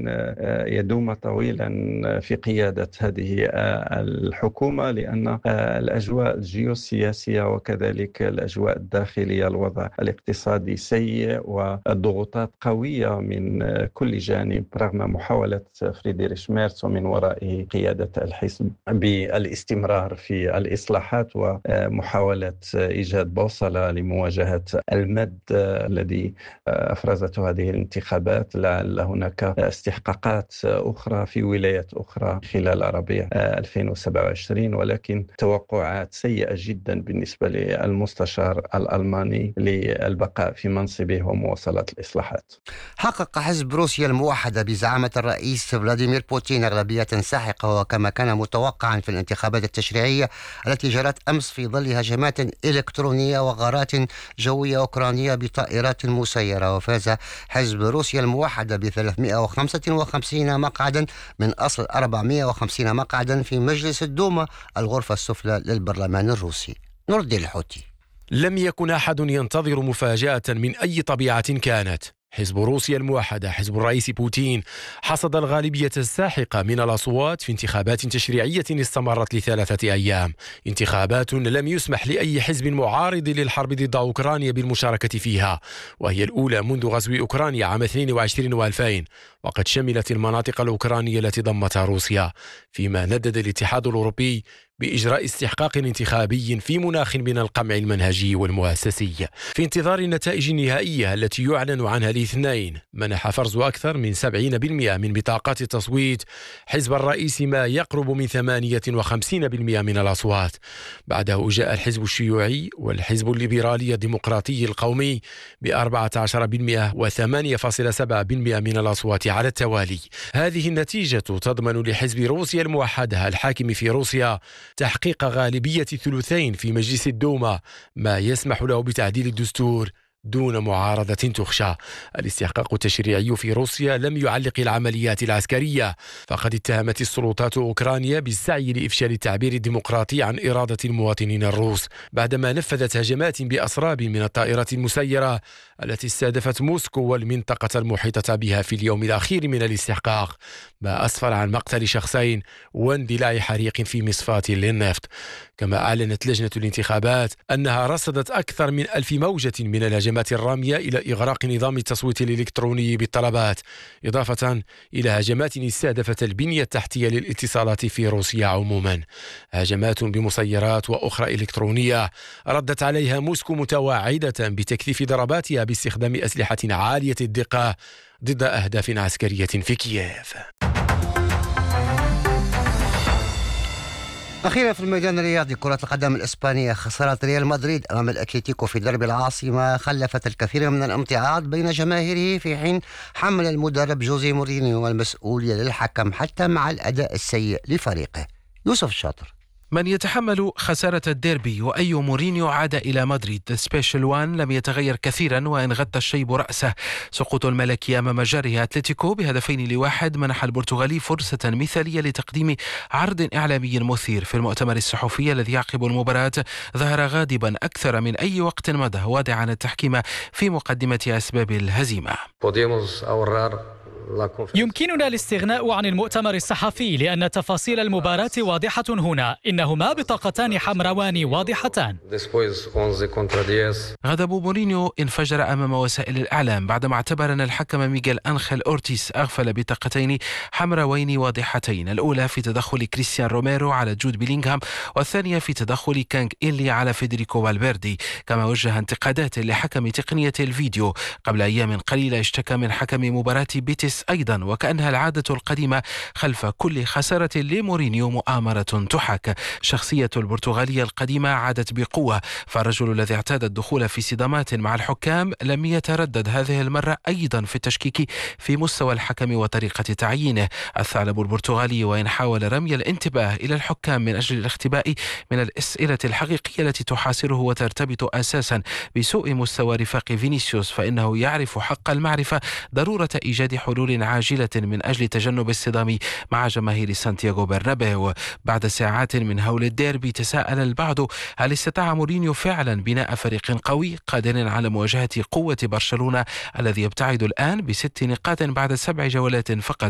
أن يدوم طويلا في قيادة هذه الحكومة، لأن الأجواء الجيوسياسية وكذلك الأجواء الداخلية، الوضع الاقتصادي سيء والضغوطات قوية من كل جانب، رغم محاولة فريدريش ميرتس ومن ورائه قيادة الحزب بالاستمرار في الإصلاحات ومحاولة إيجاد بوصلة لمواجهة المد الذي أفرزته هذه الانتخابات. لعل هناك استحقاقات أخرى في ولايات أخرى خلال ربيع 2027، ولكن توقعات سيئة جدا بالنسبة للمستشار الألماني للبقاء في منصبه ومواصلة الإصلاحات. حقق حزب روسيا الموحدة بزعامة الرئيس فلاديمير بوتين أغلبية ساحقة، وكما كان متوقعا في الانتخابات التشريعية التي جرت أمس في ظل هجمات إلكترونية وغارات جوية أوكرانية بطائرات مسيرة. وفاز حزب روسيا الموحدة ب 355 مقعدا من أصل 450 مقعدا في مجلس الدوما، الغرفة السفلى للبرلمان الروسي. نور الدين الحوتي. لم يكن أحد ينتظر مفاجأة من أي طبيعة كانت. حزب روسيا الموحدة، حزب الرئيس بوتين، حصد الغالبية الساحقة من الأصوات في انتخابات تشريعية استمرت ل3 أيام، انتخابات لم يسمح لأي حزب معارض للحرب ضد أوكرانيا بالمشاركة فيها، وهي الأولى منذ غزو أوكرانيا عام 22 و2000، وقد شملت المناطق الأوكرانية التي ضمتها روسيا، فيما ندد الاتحاد الأوروبي بإجراء استحقاق انتخابي في مناخ من القمع المنهجي والمؤسسي. في انتظار النتائج النهائية التي يعلن عنها الاثنين، منح فرز أكثر من 70% من بطاقات التصويت حزب الرئيس ما يقرب من 58% من الأصوات. بعده جاء الحزب الشيوعي والحزب الليبرالي الديمقراطي القومي ب14% و8.7% من الأصوات على التوالي. هذه النتيجة تضمن لحزب روسيا الموحدة الحاكم في روسيا تحقيق غالبية 2/3 في مجلس الدوما، ما يسمح له بتعديل الدستور دون معارضة تخشى. الاستحقاق التشريعي في روسيا لم يعلق العمليات العسكرية، فقد اتهمت السلطات أوكرانيا بالسعي لإفشال التعبير الديمقراطي عن إرادة المواطنين الروس، بعدما نفذت هجمات بأسراب من الطائرات المسيرة التي استهدفت موسكو والمنطقة المحيطة بها في اليوم الأخير من الاستحقاق، ما أسفر عن مقتل شخصين واندلاع حريق في مصفاة للنفط. كما أعلنت لجنة الانتخابات أنها رصدت أكثر من 1000 موجة من الهجمات الرامية إلى إغراق نظام التصويت الإلكتروني بالطلبات، إضافة إلى هجمات استهدفت البنية التحتية للاتصالات في روسيا عموما. هجمات بمسيرات وأخرى إلكترونية ردت عليها موسكو متوعدة بتكثيف ضرباتها باستخدام أسلحة عالية الدقة ضد أهداف عسكرية في كييف. أخيرا في الميدان الرياضي، كرة القدم الإسبانية، خسارة ريال مدريد أمام الأتليتيكو في درب العاصمة خلفت الكثير من الامتعاض بين جماهيره، في حين حمل المدرب جوزيه مورينيو المسؤولية للحكم حتى مع الأداء السيء لفريقه. يوسف الشاطر. من يتحمل خسارة الديربي وأي مورينيو عاد إلى مدريد؟ سبيشال وان لم يتغير كثيرا وإن غطى الشيب رأسه. سقوط الملكي أمام جاره أتلتيكو ب2-1 منح البرتغالي فرصة مثالية لتقديم عرض إعلامي مثير. في المؤتمر الصحفي الذي يعقب المباراة ظهر غاضبا أكثر من أي وقت مضى، وادعا التحكيم في مقدمة أسباب الهزيمة. يمكننا الاستغناء عن المؤتمر الصحفي لأن تفاصيل المباراة واضحة هنا، إنهما بطاقتان حمراوان واضحتان. غضب مورينيو انفجر أمام وسائل الإعلام بعدما اعتبر أن الحكم ميغيل أنخيل أورتيس أغفل بطاقتين حمراوين واضحتين، الأولى في تدخل كريستيان روميرو على جود بيلينغهام، والثانية في تدخل كانغ إيلي على فيدريكو فالفيردي. كما وجه انتقادات لحكم تقنية الفيديو. قبل أيام قليلة اشتكى من حكم مباراة بيتيس أيضا، وكأنها العادة القديمة خلف كل خسارة لمورينيو مؤامرة تحاك. شخصية البرتغالية القديمة عادت بقوة، فالرجل الذي اعتاد الدخول في صدامات مع الحكام لم يتردد هذه المرة أيضا في التشكيك في مستوى الحكم وطريقة تعيينه. الثعلب البرتغالي وإن حاول رمي الانتباه إلى الحكام من أجل الاختباء من الأسئلة الحقيقية التي تحاصره وترتبط أساسا بسوء مستوى رفاق فينيسيوس، فإنه يعرف حق المعرفة ضرورة إيجاد حلول عاجلة من أجل تجنب الصدام مع جماهير سانتياغو برنابيو. بعد ساعات من هول الديربي تساءل البعض هل استطاع مورينيو فعلا بناء فريق قوي قادر على مواجهة قوة برشلونة الذي يبتعد الآن ب6 نقاط بعد 7 جولات فقط